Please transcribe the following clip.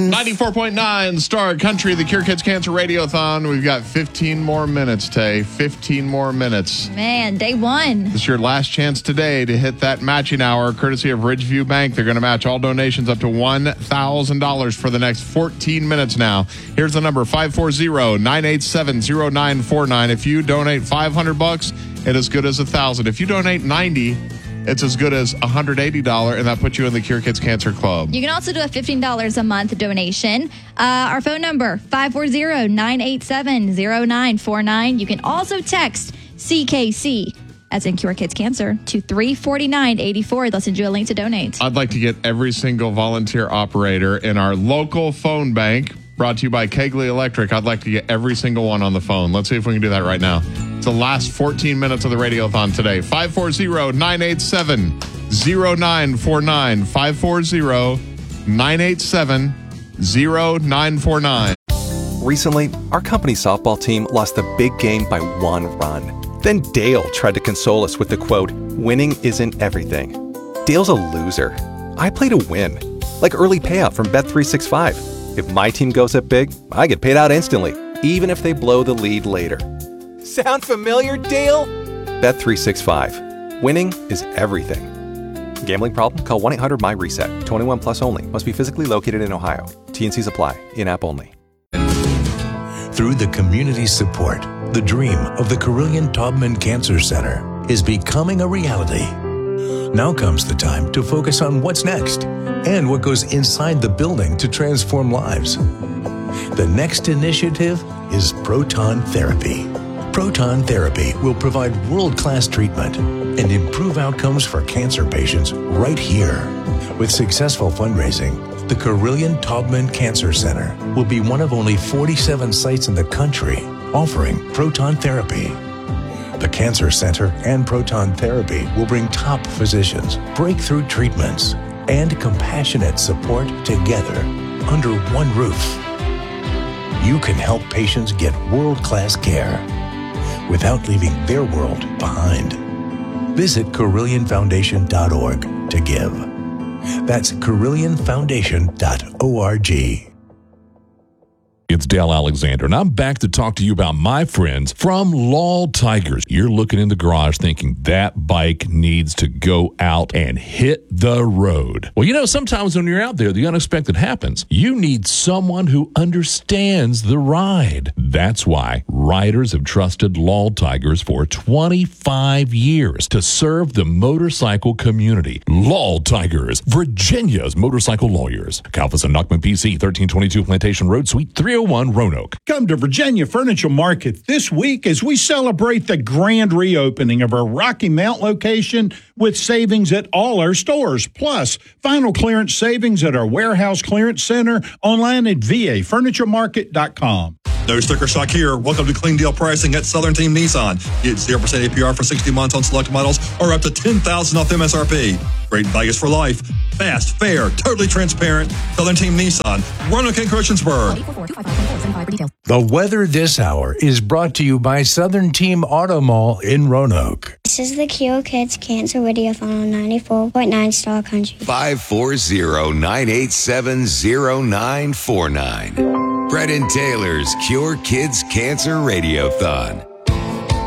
94.9 Star Country, the Cure Kids Cancer Radiothon. We've got 15 more minutes, Tay. 15 more minutes. Man, day one. It's your last chance today to hit that matching hour, courtesy of Ridgeview Bank. They're going to match all donations up to $1,000 for the next 14 minutes now. Here's the number, 540-987-0949. If you donate $500, it's as good as $1,000. If you donate $90, it's as good as $180, and that puts you in the Cure Kids Cancer Club. You can also do a $15 a month donation. Our phone number, 540-987-0949. You can also text CKC, as in Cure Kids Cancer, to 34984. They'll send you a link to donate. I'd like to get every single volunteer operator in our local phone bank, brought to you by Kegley Electric. I'd like to get every single one on the phone. Let's see if we can do that right now. It's the last 14 minutes of the Radiothon today. 540-987-0949. 540-987-0949. Recently, our company softball team lost the big game by 1 run. Then Dale tried to console us with the quote, "Winning isn't everything." Dale's a loser. I play to win, like early payout from Bet365. If my team goes up big, I get paid out instantly, even if they blow the lead later. Sound familiar, Dale? Bet365. Winning is everything. Gambling problem? Call 1-800-MY-RESET. 21 plus only. Must be physically located in Ohio. T&Cs apply. In-app only. Through the community support, the dream of the Carilion-Taubman Cancer Center is becoming a reality. Now comes the time to focus on what's next and what goes inside the building to transform lives. The next initiative is proton therapy. Proton therapy will provide world-class treatment and improve outcomes for cancer patients right here. With successful fundraising, the Carilion-Taubman Cancer Center will be one of only 47 sites in the country offering proton therapy. The Cancer Center and proton therapy will bring top physicians, breakthrough treatments, and compassionate support together under one roof. You can help patients get world-class care without leaving their world behind. Visit CarillionFoundation.org to give. That's CarillionFoundation.org. It's Dale Alexander, and I'm back to talk to you about my friends from Lal Tigers. You're looking in the garage thinking that bike needs to go out and hit the road. Well, you know, sometimes when you're out there, the unexpected happens. You need someone who understands the ride. That's why riders have trusted Lal Tigers for 25 years to serve the motorcycle community. Lal Tigers, Virginia's motorcycle lawyers. Kalfas and Nachman PC, 1322 Plantation Road, Suite 301, Roanoke. Come to Virginia Furniture Market this week as we celebrate the grand reopening of our Rocky Mount location with savings at all our stores. Plus, final clearance savings at our warehouse clearance center online at vafurnituremarket.com. No sticker shock here. Welcome to Clean Deal Pricing at Southern Team Nissan. Get 0% APR for 60 months on select models or up to $10,000 off MSRP. Great values for life. Fast, fair, totally transparent. Southern Team Nissan. Roanoke and Christiansburg. The weather this hour is brought to you by Southern Team Auto Mall in Roanoke. This is the Cure Kids Cancer Radiothon on 94.9 Star Country. 540-987-0949. Brett and Taylor's Cure Kids Cancer Radiothon.